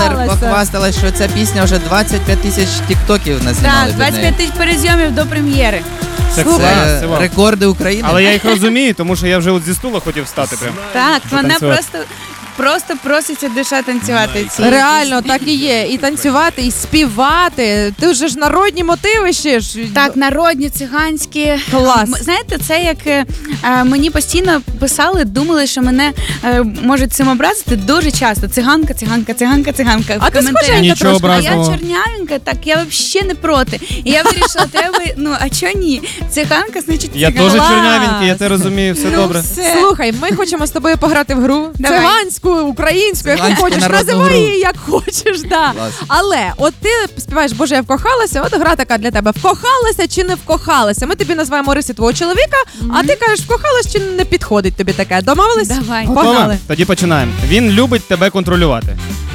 тепер похвасталась, що ця пісня вже 25 тисяч тіктоків назнімали. Так, 25 тисяч перезйомів до прем'єри. Це рекорди України. Але я їх розумію, тому що я вже от зі стула хотів встати прям. Так, вона просто проситься душа танцювати. Реально, так і є. І танцювати, і співати. Ти вже ж народні мотиви ще ж. Так, народні, циганські. Клас. Знаєте, це як мені постійно писали, думали, що мене можуть цим образити дуже часто. Циганка. А ти схоженька трошки. А я чорнявенька, так, я взагалі не проти. І я вирішила, треба, а чого ні? Циганка, значить Я циганка. теж чорнявенький, я те розумію, все добре. Все. Слухай, ми хочемо з тобою пограти в гру. Давай. Циганську, українську, яку Циганську хочеш, народну називай гру. її як хочеш. Да. Але от ти співаєш «Боже, я вкохалася», от гра така для тебе. Вкохалася чи не вкохалася? Ми тобі називаємо риси твого чоловіка, а ти кажеш, вкохалась чи не підходить тобі таке. Домовились? Давай. Погнали. Тоді починаємо. Він любить тебе контролювати.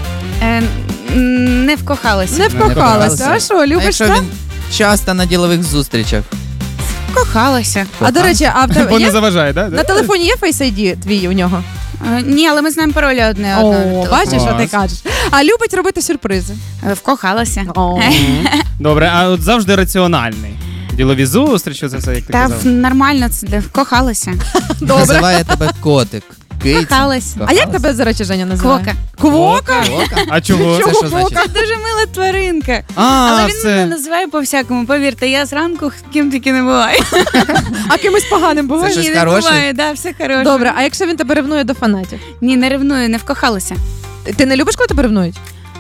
Не вкохалася. Не вкохалася. А що, любиш якщо так? він часто на ділових зустрічах? Вкохалася. А до речі, а в Бо тебе не є? заважає, так? На телефоні є Face ID твій у нього? Ні, але ми знаємо паролі одне одного. О, бачиш, що ти Клас. кажеш. А любить робити сюрпризи. Вкохалася. О. Добре, а от завжди раціональний. Ділові зустрічі, це все, як ти Та казав. нормально це, вкохалася. Добре. Називає тебе котик. Киця. Кохалась. А як тебе, до речі, Женя називає? Квока. Квока? Кока? А чого? Це що значить? Це дуже мила тваринка. А, Але він мене все. називає по-всякому, повірте, я зранку ким тільки не буває. А кимось поганим буває? Це Ні, щось не хороше? буває, да, все хороше. Добре, а якщо він тебе ревнує до фанатів? Ні, не ревную, не вкохалася. Ти не любиш, коли тебе ревнують?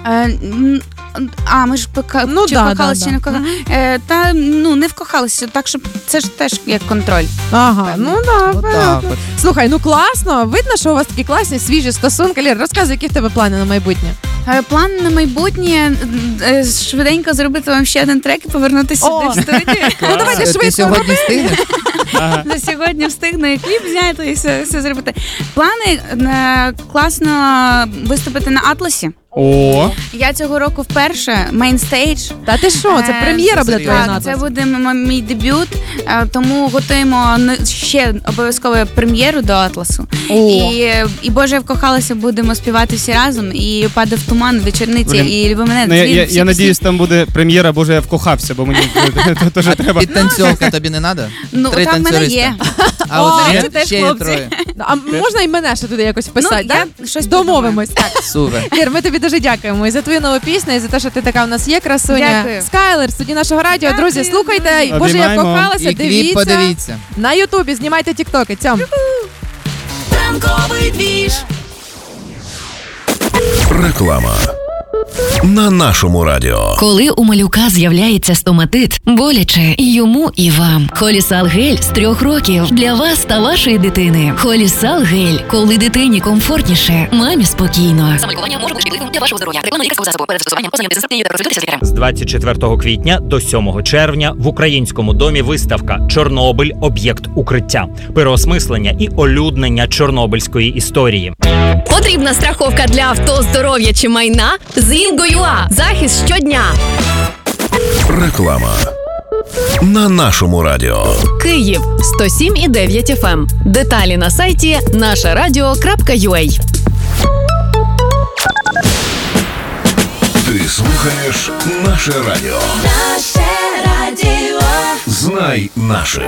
Ми ж Ну, чи да, вкохалася, да, чи не да. вкохалася. Та, не вкохалася, так що це ж теж як контроль. Ага, ну да, Отак понятно. от. Слухай, ну класно, видно, що у вас такі класні, свіжі стосунки. Лір, розказуй, які в тебе плани на майбутнє? План на майбутнє швиденько зробити вам ще один трек і повернутися О! сюди в студію. Ну давайте Ти швидко сьогодні роби. встигнеш? На сьогодні встигну і кліп зняти, і все зробити. Плани класно виступити на Атласі. О, Я цього року вперше мейнстейдж. Та ти що, це прем'єра буде твоя серйозно. на Це Атласі? буде мій дебют, тому готуємо ще обов'язково прем'єру до Атласу. О. І Боже, я вкохалася, будемо співати всі разом. І падав туман, вечорниці, Блін. і люби мене. ну, дзвін, всі я пісні. надіюсь, там буде прем'єра, боже, я вкохався, бо мені теж треба. Підтанцьовка тобі не треба? Ну, Три там в мене танцюриста. є. А О, от це ще, теж ще є хлопці. троє. А можна і мене ще туди якось вписати, Ну, так? я щось Домовимось. Так. Супер. Лір, ми тобі дуже дякуємо і за твою нову пісню, і за те, що ти така в нас є, красуня. Дякую. Скайлер, студії нашого радіо. Дякую, Друзі, слухайте. друзі. Боже, я Обіймаємо. вкохалася, І кліп дивіться. подивіться. На Ютубі знімайте тіктоки. Цьом. Ранковий двіж. Реклама на нашому радіо. Коли у малюка з'являється стоматит, боляче і йому, і вам. Холісал гель з 3 років для вас та вашої дитини. Холісал гель, коли дитині комфортніше, мамі спокійно. Самолікування може бути шкідливим для вашого здоров'я. Реклама лікарського засобу. Перед застосуванням познайомитися з інструкцією та консультуйтеся з лікарем. З 24 квітня до 7 червня в Українському домі виставка «Чорнобиль. Об'єкт укриття». Переосмислення і олюднення чорнобильської історії. Потрібна страховка для авто, здоров'я чи майна? З Інго.ua. Захист щодня. Реклама на нашому радіо. Київ 107,9 FM. Деталі на сайті нашарадіо.ua. Ти слухаєш наше радіо. Наше радіо. Знай наше.